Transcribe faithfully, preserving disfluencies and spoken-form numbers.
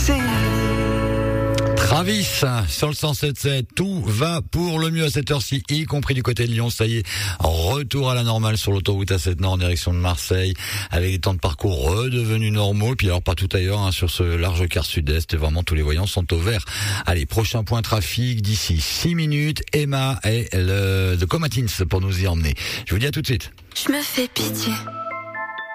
Travis, sur le cent sept sept, tout va pour le mieux à cette heure-ci, y compris du côté de Lyon. Ça y est, retour à la normale sur l'autoroute A sept Nord en direction de Marseille, avec des temps de parcours redevenus normaux. Puis alors, pas tout ailleurs, hein, sur ce large quart sud-est, vraiment tous les voyants sont au vert. Allez, prochain point trafic d'ici six minutes. Emma et le The Comatins pour nous y emmener. Je vous dis à tout de suite. Je me fais pitié.